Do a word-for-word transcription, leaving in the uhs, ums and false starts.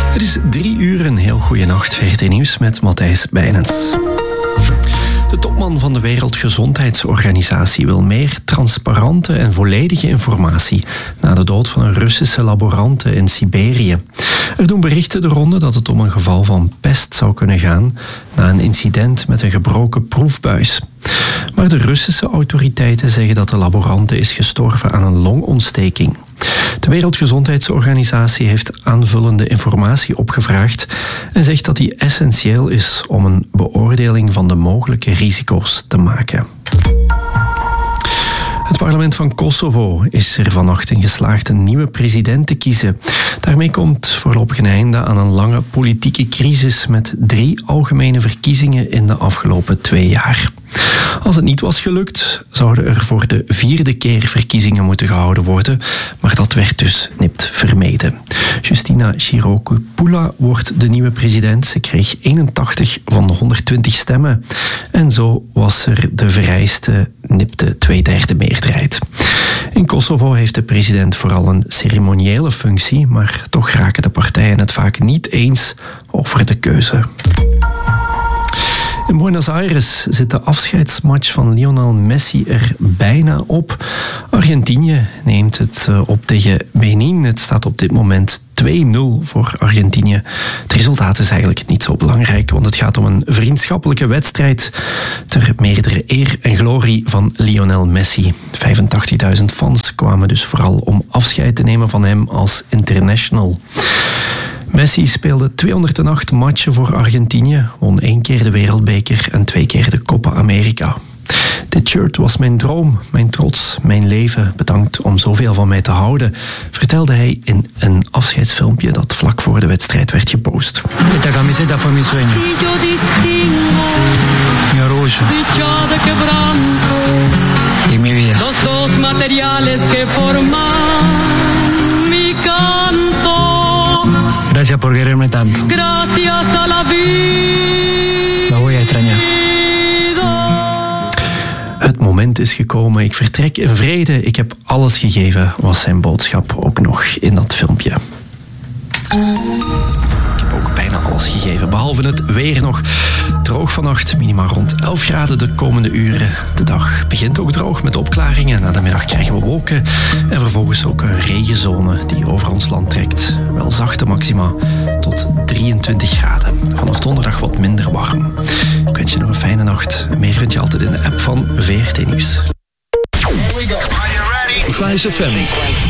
Het is drie uur, een heel goede nacht. V R T Nieuws met Matthijs Bijnens. De topman van de Wereldgezondheidsorganisatie wil meer transparante en volledige informatie na de dood van een Russische laborante in Siberië. Er doen berichten de ronde dat het om een geval van pest zou kunnen gaan na een incident met een gebroken proefbuis. Maar de Russische autoriteiten zeggen dat de laborante is gestorven aan een longontsteking. De Wereldgezondheidsorganisatie heeft aanvullende informatie opgevraagd en zegt dat die essentieel is om een beoordeling van de mogelijke risico's te maken. Het parlement van Kosovo is er vannacht in geslaagd een nieuwe president te kiezen. Daarmee komt voorlopig een einde aan een lange politieke crisis met drie algemene verkiezingen in de afgelopen twee jaar. Als het niet was gelukt, zouden er voor de vierde keer verkiezingen moeten gehouden worden, maar dat werd dus nipt vermeden. Justina Chirokupula wordt de nieuwe president. Ze kreeg eenentachtig van de honderdtwintig stemmen. En zo was er de vereiste nipte tweederde meerderheid. In Kosovo heeft de president vooral een ceremoniële functie, maar toch raken de partijen het vaak niet eens over de keuze. In Buenos Aires zit de afscheidsmatch van Lionel Messi er bijna op. Argentinië neemt het op tegen Benin. Het staat op dit moment twee nul voor Argentinië. Het resultaat is eigenlijk niet zo belangrijk, want het gaat om een vriendschappelijke wedstrijd ter meerdere eer en glorie van Lionel Messi. vijfentachtigduizend fans kwamen dus vooral om afscheid te nemen van hem als international. Messi speelde tweehonderdacht matchen voor Argentinië, won één keer de wereldbeker en twee keer de Copa America. Dit shirt was mijn droom, mijn trots, mijn leven. Bedankt om zoveel van mij te houden, vertelde hij in een afscheidsfilmpje dat vlak voor de wedstrijd werd gepost. Esta camiseta fue mi sueño. Mi orgullo. Y mi vida. Los dos materiales que forman mi canto. Gracias por quererme tanto. Gracias a la vida. Lo voy a extrañar. Het moment is gekomen, ik vertrek in vrede, ik heb alles gegeven, was zijn boodschap ook nog in dat filmpje. Ik heb ook bijna alles gegeven, behalve het weer nog. Droog vannacht, minimaal rond elf graden de komende uren. De dag begint ook droog met opklaringen. Na de middag krijgen we wolken en vervolgens ook een regenzone die over ons land trekt. Wel zachte maxima tot drieëntwintig graden. Vanaf donderdag wat minder warm. Ik wens je nog een fijne nacht. Meer vind je altijd in de app van V R T Nieuws. Here we go. Are you ready? Flash F M.